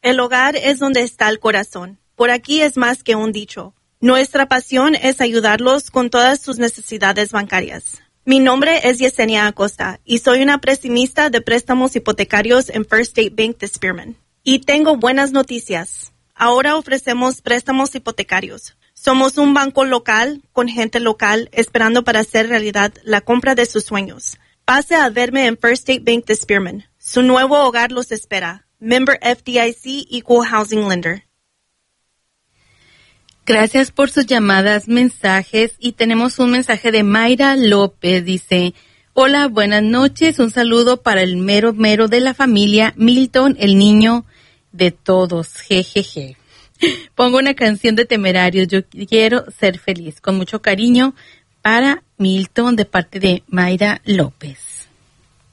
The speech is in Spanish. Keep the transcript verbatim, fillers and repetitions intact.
El hogar es donde está el corazón. Por aquí es más que un dicho. Nuestra pasión es ayudarlos con todas sus necesidades bancarias. Mi nombre es Yesenia Acosta y soy una prestamista de préstamos hipotecarios en First State Bank de Spearman. Y tengo buenas noticias. Ahora ofrecemos préstamos hipotecarios. Somos un banco local con gente local esperando para hacer realidad la compra de sus sueños. Pase a verme en First State Bank de Spearman. Su nuevo hogar los espera. Member F D I C Equal Housing Lender. Gracias por sus llamadas, mensajes. Y tenemos un mensaje de Mayra López. Dice, hola, buenas noches. Un saludo para el mero mero de la familia Milton, el niño de todos. Jejeje. Pongo una canción de Temerarios. Yo quiero ser feliz. Con mucho cariño para Milton de parte de Mayra López.